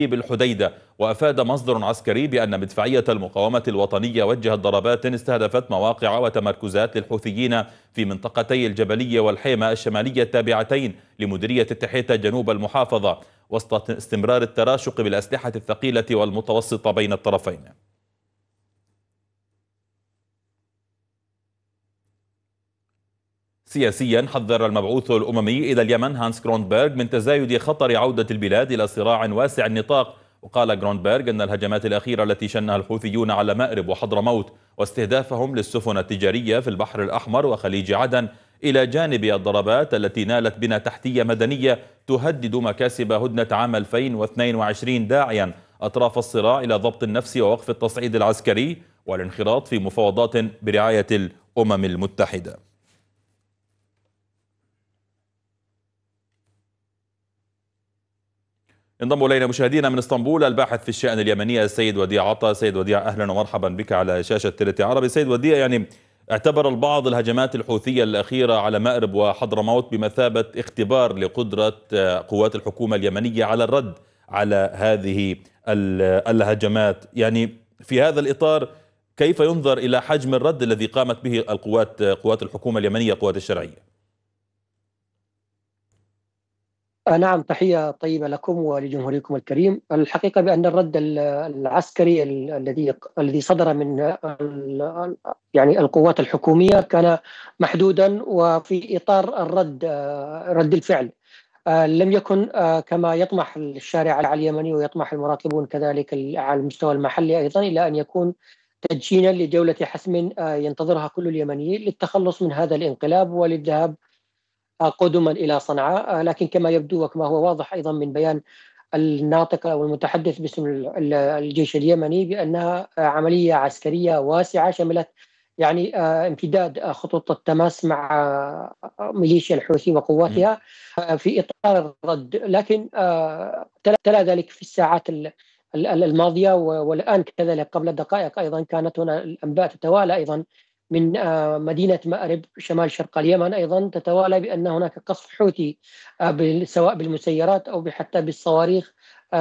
بالحديدة. وأفاد مصدر عسكري بأن مدفعية المقاومة الوطنية وجهت ضربات استهدفت مواقع وتمركزات للحوثيين في منطقتي الجبلية والحيمة الشمالية التابعتين لمديرية التحيتة جنوب المحافظة، وسط استمرار التراشق بالأسلحة الثقيلة والمتوسطة بين الطرفين. سياسيا، حذر المبعوث الأممي إلى اليمن هانس غرونبرغ من تزايد خطر عودة البلاد إلى صراع واسع النطاق. وقال غرونبرغ أن الهجمات الأخيرة التي شنها الحوثيون على مأرب وحضرموت واستهدافهم للسفن التجارية في البحر الأحمر وخليج عدن، إلى جانب الضربات التي نالت بنى تحتية مدنية تهدد مكاسب هدنة عام 2022، داعيا أطراف الصراع إلى ضبط النفس ووقف التصعيد العسكري والانخراط في مفاوضات برعاية الأمم المتحدة. انضم الينا مشاهدينا من اسطنبول الباحث في الشأن اليمني السيد وديع عطا. سيد وديع، اهلا ومرحبا بك على شاشة تلت عربي. سيد وديع، اعتبر البعض الهجمات الحوثية الأخيرة على مأرب وحضرموت بمثابة اختبار لقدرة قوات الحكومة اليمنية على الرد على هذه الهجمات. في هذا الإطار كيف ينظر إلى حجم الرد الذي قامت به قوات الحكومة اليمنية، قوات الشرعية؟ نعم، تحية طيبة لكم ولجمهوركم الكريم. الحقيقة بأن الرد العسكري الذي صدر من يعني القوات الحكومية كان محدودا وفي إطار رد الفعل. لم يكن كما يطمح الشارع اليمني ويطمح المراقبون كذلك على المستوى المحلي أيضا، إلى أن يكون تدشينا لجولة حسم ينتظرها كل اليمنيين للتخلص من هذا الانقلاب وللذهاب قدما إلى صنعاء. لكن كما يبدو وكما هو واضح أيضا من بيان الناطق أو المتحدث باسم الجيش اليمني بأنها عملية عسكرية واسعة شملت امتداد خطوط التماس مع ميليشيا الحوثي وقواتها في إطار الرد. لكن تلا ذلك في الساعات الماضية، والآن كذلك قبل دقائق أيضا كانت هنا الأنباء تتوالى أيضا من مدينة مأرب شمال شرق اليمن، أيضا تتوالى بأن هناك قصف حوثي سواء بالمسيرات أو حتى بالصواريخ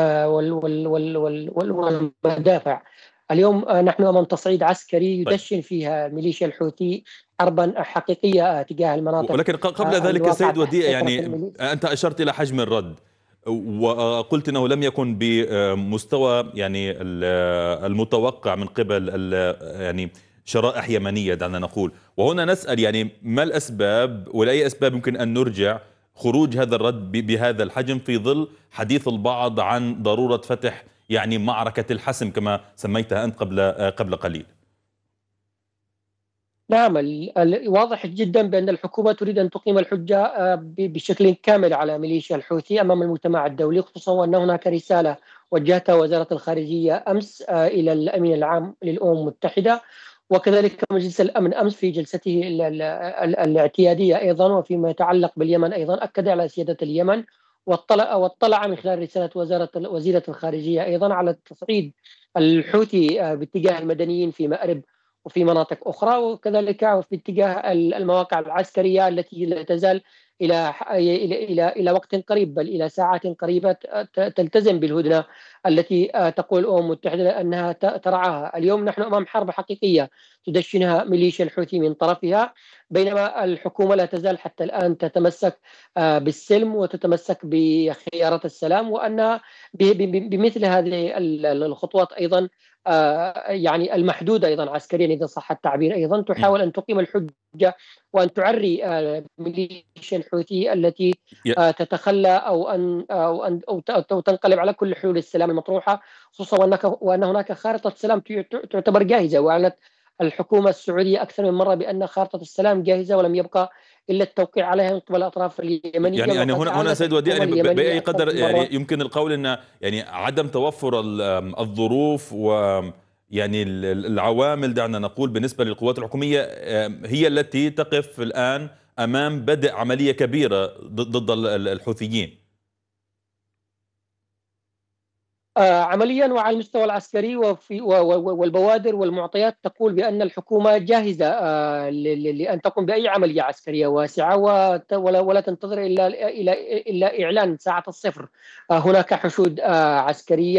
والمدافع. اليوم نحن أمام تصعيد عسكري طيب. يدشن فيها ميليشيا الحوثي حربا حقيقية تجاه المناطق ولكن قبل ذلك الواقعة سيد تحت وديع، سيطرة أنت أشرت إلى حجم الرد وقلت أنه لم يكن بمستوى المتوقع من قبل شرائح يمنية، دعنا نقول. وهنا نسأل ما الأسباب ولأي أسباب يمكن أن نرجع خروج هذا الرد بهذا الحجم في ظل حديث البعض عن ضرورة فتح معركة الحسم كما سميتها أنت قبل قليل؟ نعم، واضح جدا بأن الحكومة تريد أن تقيم الحجة بشكل كامل على ميليشيا الحوثي أمام المجتمع الدولي، خصوصا وأن هناك رسالة وجهتها وزارة الخارجية أمس إلى الأمين العام للأمم المتحدة، وكذلك مجلس الأمن أمس في جلسته الاعتيادية أيضا. وفيما يتعلق باليمن أيضا أكد على سيادة اليمن، واطلع من خلال رسالة وزيرة الخارجية أيضا على تصعيد الحوثي باتجاه المدنيين في مأرب وفي مناطق أخرى، وكذلك في اتجاه المواقع العسكرية التي لا تزال إلى وقت قريب، بل إلى ساعات قريبة، تلتزم بالهدنة التي تقول الأمم المتحدة أنها ترعاها. اليوم نحن أمام حرب حقيقية تدشنها ميليشيا الحوثي من طرفها، بينما الحكومة لا تزال حتى الآن تتمسك بالسلم وتتمسك بخيارات السلام، وأنها بمثل هذه الخطوات أيضا المحدودة أيضا عسكريا إذا صح التعبير، أيضا تحاول أن تقيم الحجة وأن تعري ميليشيا الحوثي التي تتخلى أو تنقلب على كل حلول السلام المطروحة، خصوصا وأن هناك خارطة سلام تعتبر جاهزة. وأعلنت الحكومة السعودية أكثر من مرة بأن خارطة السلام جاهزة ولم يبقى إلا التوقيع عليها من قبل الأطراف اليمنية. هنا سيد وديع، بأي قدر يمكن القول أن عدم توفر الظروف و العوامل، دعنا نقول، بالنسبة للقوات الحكومية هي التي تقف الآن أمام بدء عملية كبيرة ضد الحوثيين؟ عمليا وعلى المستوى العسكري والبوادر والمعطيات تقول بأن الحكومة جاهزة لأن تقوم بأي عملية عسكرية واسعة ولا تنتظر إلا إعلان ساعة الصفر. هناك حشود عسكرية